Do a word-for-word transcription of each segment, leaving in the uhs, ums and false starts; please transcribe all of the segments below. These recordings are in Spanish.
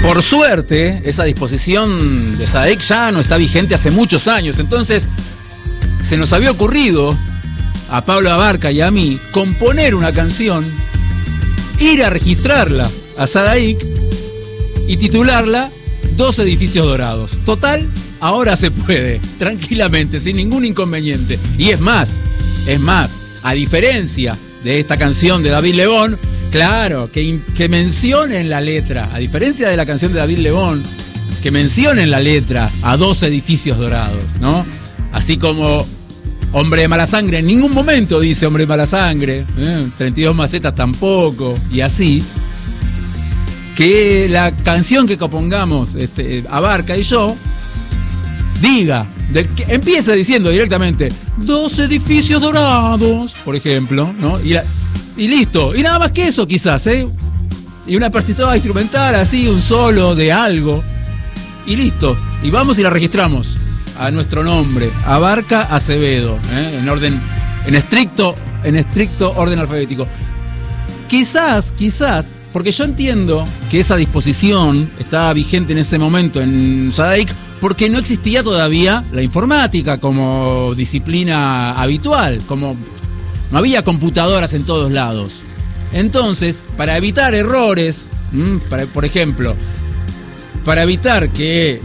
Por suerte, esa disposición de SADEC ya no está vigente hace muchos años. Entonces, se nos había ocurrido a Pablo Abarca y a mí componer una canción, ir a registrarla a SADAIC y titularla Dos Edificios Dorados. Total, ahora se puede, tranquilamente, sin ningún inconveniente. Y es más, es más, a diferencia de esta canción de David Lebón, claro, que, que mencionen la letra, a diferencia de la canción de David Lebón, que mencionen la letra a Dos Edificios Dorados, ¿no? Así como Hombre de Mala Sangre en ningún momento dice Hombre de Mala Sangre, ¿eh? treinta y dos macetas tampoco, y así. Que la canción que compongamos este, Abarca y yo diga, de, que empiece diciendo directamente Dos Edificios Dorados, por ejemplo, ¿no? Y, la, y listo, y nada más que eso quizás, ¿eh? Y una partitura instrumental así, un solo de algo, y listo, y vamos y la registramos a nuestro nombre, Abarca Acevedo, ¿eh? en orden, en estricto, en estricto orden alfabético. Quizás, quizás, porque yo entiendo que esa disposición estaba vigente en ese momento en SADAIC, porque no existía todavía la informática como disciplina habitual, como no había computadoras en todos lados. Entonces, para evitar errores, para, por ejemplo, para evitar que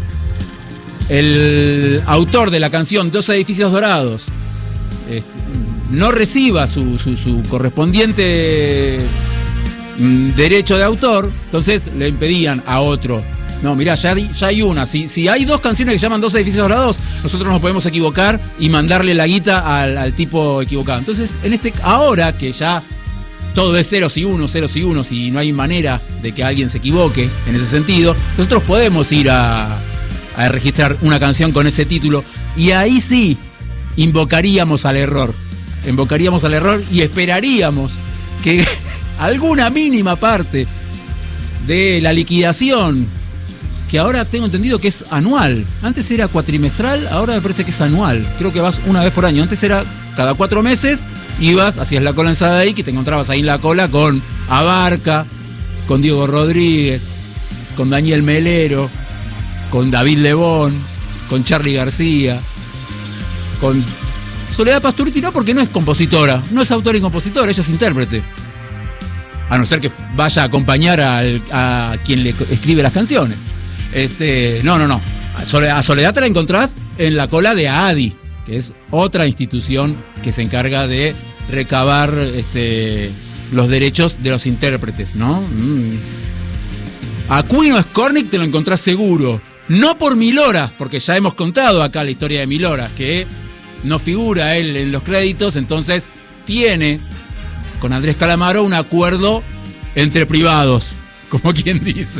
el autor de la canción Dos Edificios Dorados este, no reciba su, su, su correspondiente mm, derecho de autor, entonces le impedían a otro. No, mirá, ya, ya hay una. Si, si hay dos canciones que se llaman Dos Edificios Dorados, nosotros nos podemos equivocar y mandarle la guita al, al tipo equivocado. Entonces, en este, ahora que ya todo es ceros y unos, ceros y unos, y no hay manera de que alguien se equivoque en ese sentido, nosotros podemos ir a, a registrar una canción con ese título, y ahí sí invocaríamos al error. Invocaríamos al error y esperaríamos que alguna mínima parte de la liquidación, que ahora tengo entendido que es anual. Antes era cuatrimestral, ahora me parece que es anual. Creo que vas una vez por año. Antes era cada cuatro meses, ibas, hacías la cola en SADAIC y te encontrabas ahí en la cola con Abarca, con Diego Rodríguez, con Daniel Melero, con David Lebón, con Charly García, con Soledad Pastorutti, no, porque no es compositora, no es autora y compositora, ella es intérprete. A no ser que vaya a acompañar al, a quien le escribe las canciones. Este, no, no, no. A Soledad, a Soledad te la encontrás en la cola de A A D I, que es otra institución que se encarga de recabar este, los derechos de los intérpretes, ¿no? Mm. A Quino Scornick te lo encontrás seguro. No por Mil Horas, porque ya hemos contado acá la historia de Mil Horas, que no figura él en los créditos, entonces tiene con Andrés Calamaro un acuerdo entre privados, como quien dice.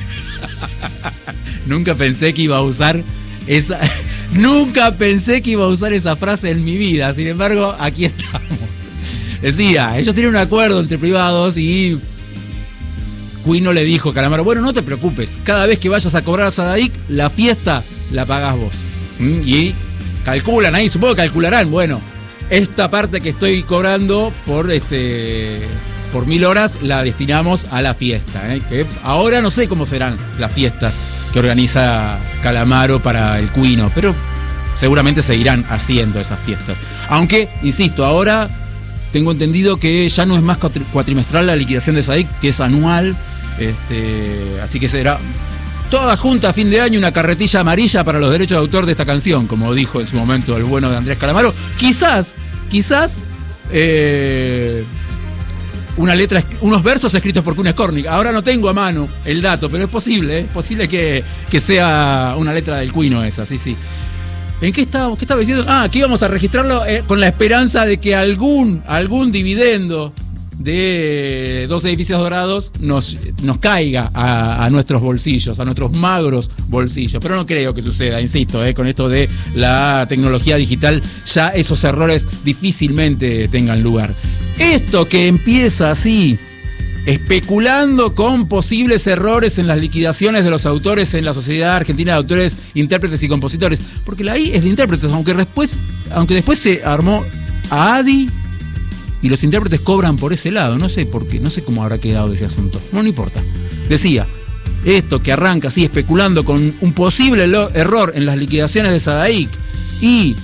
Nunca pensé que iba a usar esa nunca pensé que iba a usar esa frase en mi vida, sin embargo, aquí estamos. Decía, ellos tienen un acuerdo entre privados y Quino le dijo a Calamaro, bueno, no te preocupes, cada vez que vayas a cobrar a SADAIC, la fiesta la pagás vos. Y calculan ahí, supongo que calcularán, bueno, esta parte que estoy cobrando por este por Mil Horas la destinamos a la fiesta, ¿eh? Que ahora no sé cómo serán las fiestas que organiza Calamaro para el Quino, pero seguramente seguirán haciendo esas fiestas. Aunque, insisto, ahora tengo entendido que ya no es más cuatrimestral la liquidación de SADAIC, que es anual, este, así que será toda junta a fin de año una carretilla amarilla para los derechos de autor de esta canción, como dijo en su momento el bueno de Andrés Calamaro. Quizás, quizás, eh, una letra, unos versos escritos por Quino Scornick. Ahora no tengo a mano el dato, pero es posible, ¿eh? Es posible que, que sea una letra del Quino esa, sí, sí. ¿En qué estábamos? ¿Qué estaba diciendo? Ah, que íbamos a registrarlo eh, con la esperanza de que algún, algún dividendo de Dos Edificios Dorados nos, nos caiga a, a nuestros bolsillos, a nuestros magros bolsillos. Pero no creo que suceda, insisto, eh, con esto de la tecnología digital, ya esos errores difícilmente tengan lugar. Esto que empieza así, especulando con posibles errores en las liquidaciones de los autores en la Sociedad Argentina de Autores, Intérpretes y Compositores, porque la I es de intérpretes, aunque después, aunque después se armó A A D I y los intérpretes cobran por ese lado, no sé por qué, no sé cómo habrá quedado ese asunto, no, no importa. Decía, esto que arranca así especulando con un posible lo- error en las liquidaciones de Sadaic y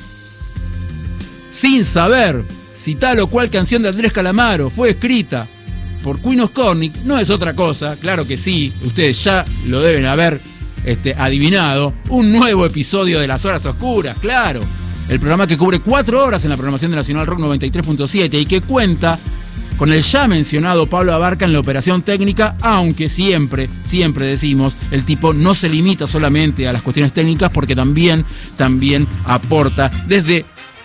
sin saber si tal o cual canción de Andrés Calamaro fue escrita por Queen of Cornick, no es otra cosa, claro que sí, ustedes ya lo deben haber este, adivinado, un nuevo episodio de Las Horas Oscuras, claro, el programa que cubre cuatro horas en la programación de Nacional Rock noventa y tres punto siete y que cuenta con el ya mencionado Pablo Abarca en la operación técnica, aunque siempre, siempre decimos, el tipo no se limita solamente a las cuestiones técnicas porque también, también aporta desde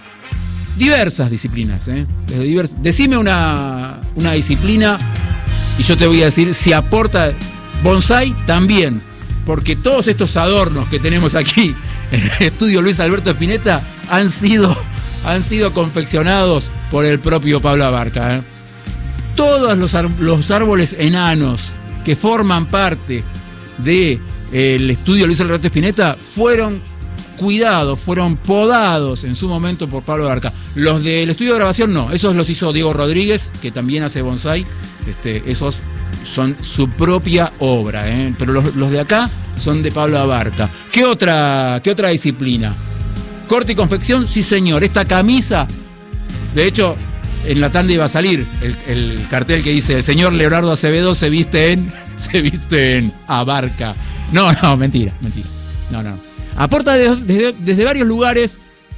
diversas disciplinas, ¿eh? Desde divers... Decime una, una disciplina y yo te voy a decir si aporta. Bonsai también, porque todos estos adornos que tenemos aquí en el estudio Luis Alberto Spinetta han sido, han sido confeccionados por el propio Pablo Abarca, ¿eh? Todos los, ar- los árboles enanos que forman parte del de, estudio Luis Alberto Spinetta fueron cuidados, fueron podados en su momento por Pablo Abarca. Los del estudio de grabación no, esos los hizo Diego Rodríguez, que también hace bonsai. Este, esos son su propia obra, ¿eh? Pero los, los de acá son de Pablo Abarca. ¿Qué otra, qué otra disciplina? Corte y confección, sí señor. Esta camisa, de hecho, en la tanda iba a salir el, el cartel que dice: el señor Leonardo Acevedo se viste en, se viste en Abarca. No, no, mentira, mentira. No, no. Aporta desde, desde, desde varios lugares,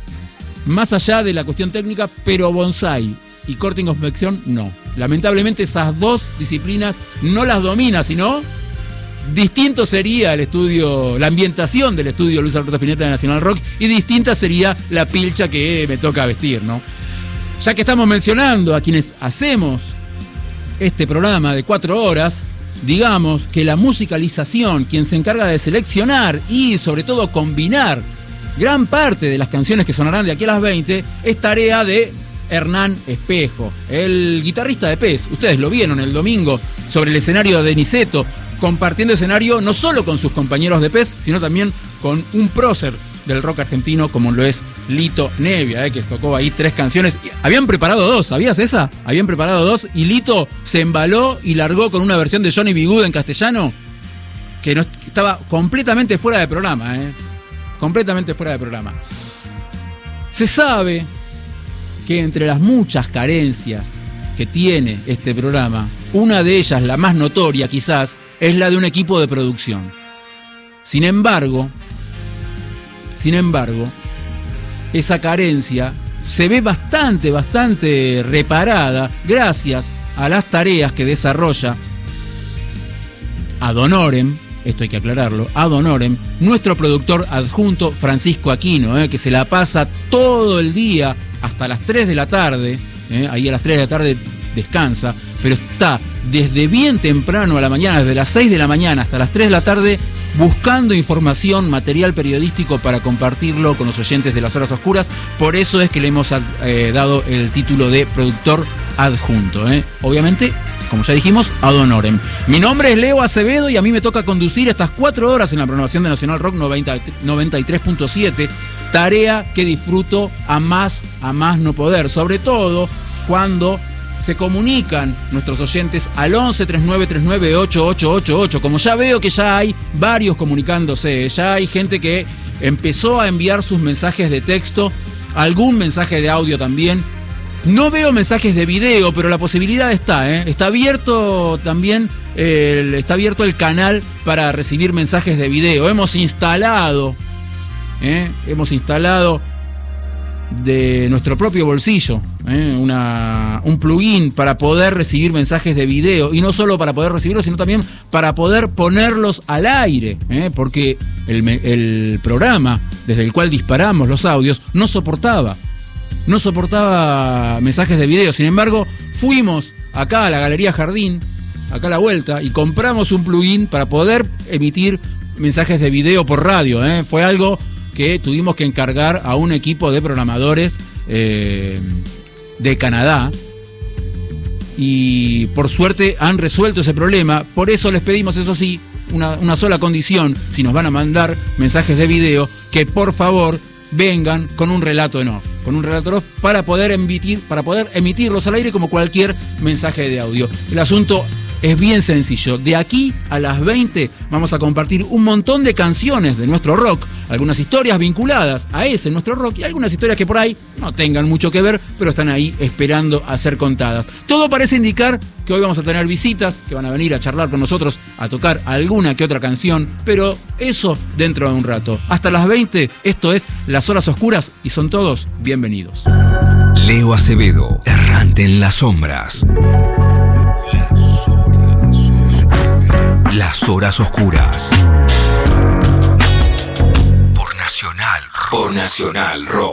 más allá de la cuestión técnica, pero bonsai y corte y confección no. Lamentablemente esas dos disciplinas no las domina, sino distinto sería el estudio, la ambientación del estudio Luis Alberto Spinetta de Nacional Rock y distinta sería la pilcha que me toca vestir, ¿no? Ya que estamos mencionando a quienes hacemos este programa de cuatro horas, digamos que la musicalización, quien se encarga de seleccionar y sobre todo combinar gran parte de las canciones que sonarán de aquí a las veinte, es tarea de Hernán Espejo, el guitarrista de Pez. Ustedes lo vieron el domingo sobre el escenario de Niceto, compartiendo escenario no solo con sus compañeros de Pez, sino también con un prócer del rock argentino como lo es Lito Nevia, eh, que tocó ahí tres canciones. Habían preparado dos, ¿sabías esa? Habían preparado dos y Lito se embaló y largó con una versión de Johnny B. Good en castellano que no, estaba completamente fuera de programa, eh. completamente fuera de programa. Se sabe que entre las muchas carencias que tiene este programa, una de ellas, la más notoria quizás, es la de un equipo de producción. Sin embargo, sin embargo, esa carencia se ve bastante, bastante reparada gracias a las tareas que desarrolla ad honorem, esto hay que aclararlo, ad honorem, nuestro productor adjunto Francisco Aquino, eh, que se la pasa todo el día hasta las tres de la tarde, eh, ahí a las tres de la tarde descansa, pero está desde bien temprano a la mañana, desde las seis de la mañana hasta las tres de la tarde, buscando información, material periodístico para compartirlo con los oyentes de Las Horas Oscuras. Por eso es que le hemos eh, dado el título de productor adjunto, eh. Obviamente, como ya dijimos, ad honorem. Mi nombre es Leo Acevedo y a mí me toca conducir estas cuatro horas en la programación de Nacional Rock noventa y tres punto siete, tarea que disfruto a más, a más no poder, sobre todo cuando se comunican nuestros oyentes al once treinta y nueve treinta y nueve ocho ocho ocho ocho. Como ya veo que ya hay varios comunicándose, ya hay gente que empezó a enviar sus mensajes de texto, algún mensaje de audio también. No veo mensajes de video, pero la posibilidad está, ¿eh? Está abierto también, eh, el, está abierto el canal para recibir mensajes de video. Hemos instalado, ¿eh? hemos instalado de nuestro propio bolsillo, ¿eh? Una, un plugin para poder recibir mensajes de video, y no solo para poder recibirlos, sino también para poder ponerlos al aire, ¿eh? Porque el, el programa desde el cual disparamos los audios no soportaba, no soportaba mensajes de video. Sin embargo, fuimos acá a la Galería Jardín, acá a la vuelta, y compramos un plugin para poder emitir mensajes de video por radio, ¿eh? Fue algo que tuvimos que encargar a un equipo de programadores eh, de Canadá, y por suerte han resuelto ese problema. Por eso les pedimos, eso sí, una, una sola condición: si nos van a mandar mensajes de video, que por favor vengan con un relato en off, con un relato en off para poder emitir, para poder emitirlos al aire como cualquier mensaje de audio. El asunto Es bien sencillo. De aquí a las veinte vamos a compartir un montón de canciones de nuestro rock, algunas historias vinculadas a ese nuestro rock y algunas historias que por ahí no tengan mucho que ver, pero están ahí esperando a ser contadas. Todo parece indicar que hoy vamos a tener visitas que van a venir a charlar con nosotros, a tocar alguna que otra canción, pero eso dentro de un rato. Hasta las veinte, esto es Las Horas Oscuras y son todos bienvenidos. Leo Acevedo, errante en las sombras. Las horas oscuras. Las horas oscuras. Por Nacional Rock. Por Nacional Rock.